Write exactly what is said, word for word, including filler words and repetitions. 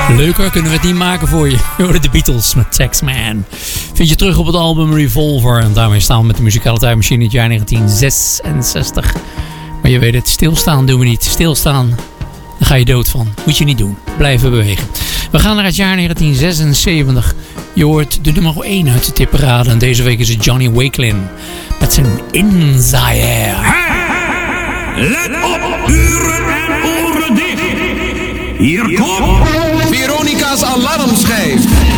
Leuker kunnen we het niet maken voor je. Je hoorde de Beatles met Taxman. Vind je terug op het album Revolver. En daarmee staan we met de muzikale tijdmachine in het jaar negentien zesenzestig. Maar je weet het, stilstaan doen we niet. Stilstaan, daar ga je dood van. Moet je niet doen. Blijven bewegen. We gaan naar het jaar negentien zesenzeventig. Je hoort de nummer één uit de tipparade. En deze week is het Johnny Wakelin met zijn In Zaire. Let op, uren en oren dicht. Hier komt Veronica's alarmschijf.